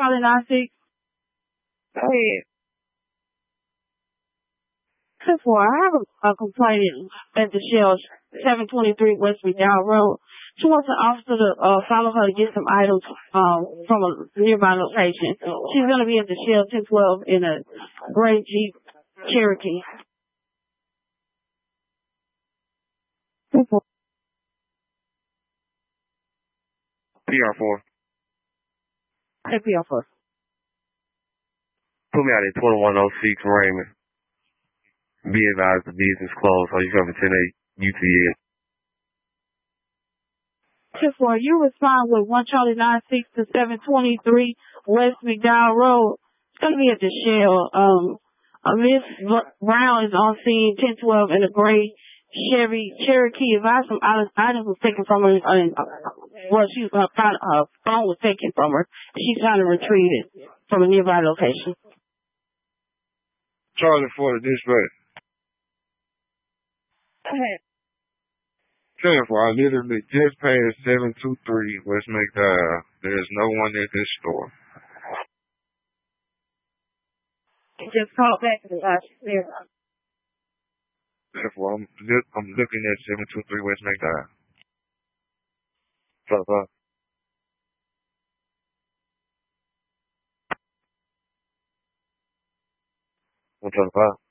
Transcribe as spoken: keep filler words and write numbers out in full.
Charlie nine six. Go ahead. ten four, I have a, a complaint at the Shell, seven twenty-three West McDowell Road. She wants an officer to uh, follow her to get some items um, from a nearby location. She's going to be at the Shell ten twelve in a gray Jeep Cherokee. ten four. P R four. Hey, P R four. Put me out at twenty-one oh six Raymond. Be advised the business closed, so you come to ten eight U T S. ten four, you respond with one Charlie nine six to seven twenty-three West McDowell Road. It's going to be at the Shell. Um, uh, Miss Brown is on scene ten twelve in a gray Chevy Cherokee. Advised some items was taken from her. Uh, well, she her phone, her phone was taken from her. She's trying to retrieve it from a nearby location. Charlie for the dispatch. Go ahead. ten four, I literally just passed seven two three West McDowell. There's no one at this store. Just call back to the last year. ten four, I'm, look, I'm looking at seven two three West McDowell. What's up? What's up?